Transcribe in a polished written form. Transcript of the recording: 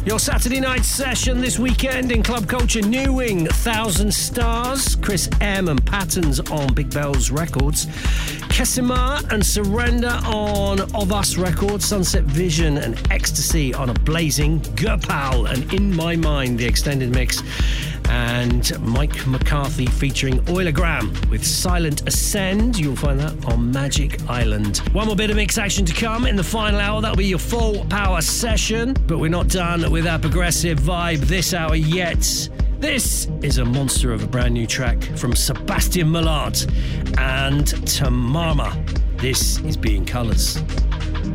Your Saturday night session this weekend in Club Culture New Wing, 1,000 Stars, Chris M and Patterns on Big Bells Records, Kesima and Surrender on Of Us Records, Sunset Vision and Ecstasy on A Blazing, Gurpal and In My Mind, the extended mix, and Mike McCarthy featuring Oilogram with Silent Ascend. You'll find that on Magic Island. One more bit of mix action to come in the final hour. That'll be your full power session, but we're not done with our progressive vibe this hour yet. This is a monster of a brand new track from Sebastian Millard and Tamama. This is Being Colours.